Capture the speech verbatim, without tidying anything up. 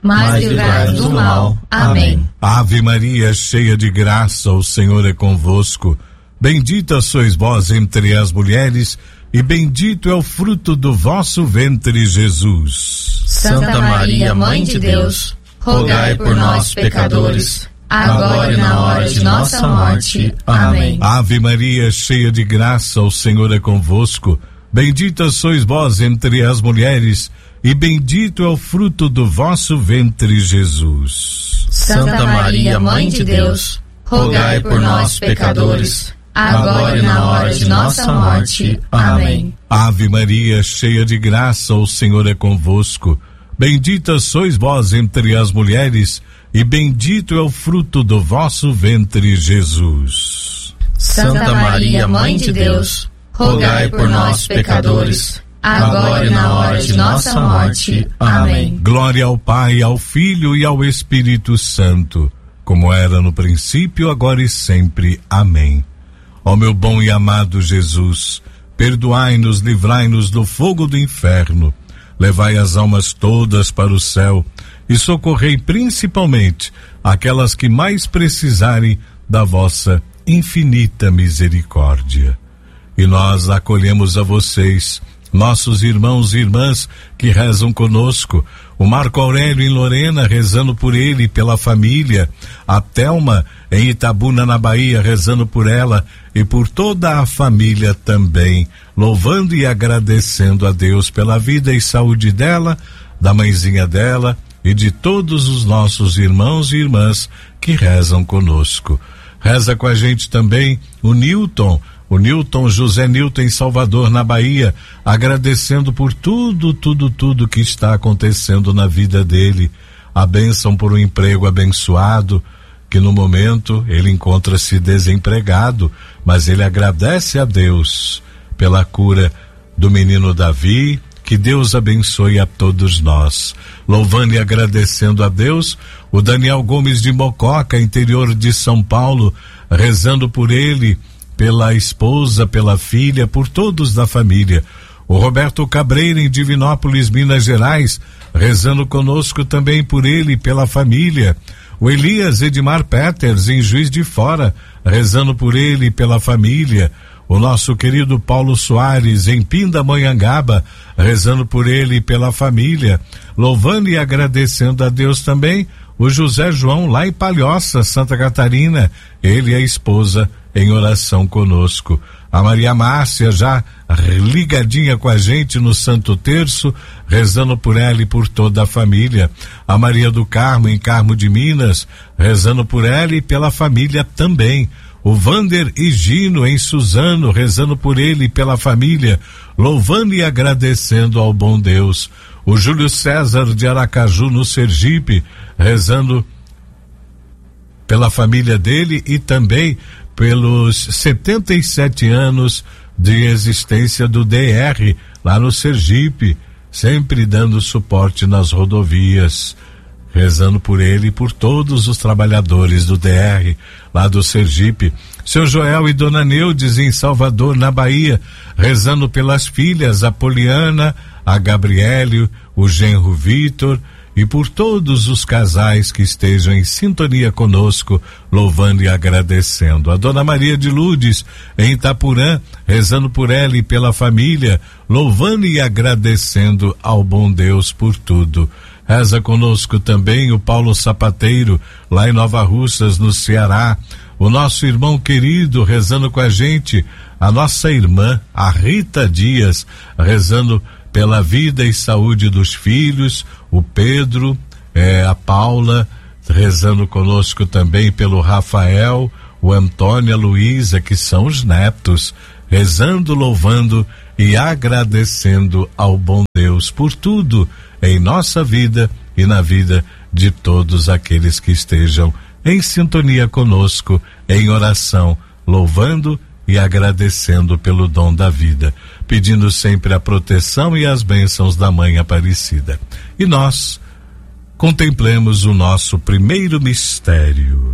mas livrai-nos do mal. Amém. Ave Maria, cheia de graça, o Senhor é convosco. Bendita sois vós entre as mulheres, e bendito é o fruto do vosso ventre, Jesus. Santa Maria, Mãe de Deus, rogai por nós, pecadores, agora e na hora de nossa morte. Amém. Ave Maria, cheia de graça, o Senhor é convosco. Bendita sois vós entre as mulheres, e bendito é o fruto do vosso ventre, Jesus. Santa Maria, Mãe de Deus, rogai por nós, pecadores, agora e na hora de nossa morte. Amém. Ave Maria, cheia de graça, o Senhor é convosco. Bendita sois vós entre as mulheres, e bendito é o fruto do vosso ventre, Jesus. Santa Maria, Mãe de Deus, rogai por nós, pecadores, agora e na hora de nossa morte. Amém. Glória ao Pai, ao Filho e ao Espírito Santo, como era no princípio, agora e sempre. Amém. Ó meu bom e amado Jesus, perdoai-nos, livrai-nos do fogo do inferno, levai as almas todas para o céu e socorrei principalmente aquelas que mais precisarem da vossa infinita misericórdia. E nós acolhemos a vocês, nossos irmãos e irmãs que rezam conosco, o Marco Aurélio em Lorena, rezando por ele e pela família, a Thelma em Itabuna, na Bahia, rezando por ela e por toda a família também, louvando e agradecendo a Deus pela vida e saúde dela, da mãezinha dela e de todos os nossos irmãos e irmãs que rezam conosco. Reza com a gente também o Newton, o Newton, José Newton em Salvador, na Bahia, agradecendo por tudo, tudo, tudo que está acontecendo na vida dele. A bênção por um emprego abençoado, que no momento ele encontra-se desempregado, mas ele agradece a Deus pela cura do menino Davi. Que Deus abençoe a todos nós. Louvando e agradecendo a Deus, o Daniel Gomes de Mococa, interior de São Paulo, rezando por ele, pela esposa, pela filha, por todos da família. O Roberto Cabreira em Divinópolis, Minas Gerais, rezando conosco também por ele e pela família. O Elias Edmar Peters em Juiz de Fora, rezando por ele e pela família. O nosso querido Paulo Soares em Pindamonhangaba, rezando por ele e pela família. Louvando e agradecendo a Deus também o José João lá em Palhoça, Santa Catarina, ele e a esposa em oração conosco. A Maria Márcia já ligadinha com a gente no Santo Terço, rezando por ela e por toda a família. A Maria do Carmo em Carmo de Minas, rezando por ela e pela família também. O Vander e Gino em Suzano, rezando por ele e pela família, louvando e agradecendo ao bom Deus. O Júlio César de Aracaju, no Sergipe, rezando pela família dele e também pelos setenta e sete anos de existência do D R lá no Sergipe, sempre dando suporte nas rodovias, rezando por ele e por todos os trabalhadores do D R lá do Sergipe. Seu Joel e Dona Neudes em Salvador, na Bahia, rezando pelas filhas, a Poliana, a Gabriele, o genro Vitor e por todos os casais que estejam em sintonia conosco, louvando e agradecendo. A Dona Maria de Lourdes em Itapurã, rezando por ela e pela família, louvando e agradecendo ao bom Deus por tudo. Reza conosco também o Paulo Sapateiro, lá em Nova Russas, no Ceará. O nosso irmão querido rezando com a gente, a nossa irmã, a Rita Dias, rezando pela vida e saúde dos filhos, o Pedro, eh, a Paula, rezando conosco também pelo Rafael, o Antônio, a Luísa, que são os netos, rezando, louvando e agradecendo ao bom Deus por tudo em nossa vida e na vida de todos aqueles que estejam em sintonia conosco, em oração, louvando e agradecendo pelo dom da vida, pedindo sempre a proteção e as bênçãos da Mãe Aparecida. E nós contemplemos o nosso primeiro mistério.